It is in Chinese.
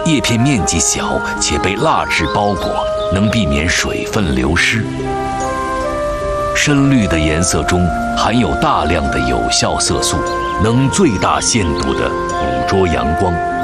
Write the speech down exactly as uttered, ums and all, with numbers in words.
叶片面积小且被蜡质包裹，能避免水分流失。深绿的颜色中含有大量的有效色素，能最大限度地捕捉阳光。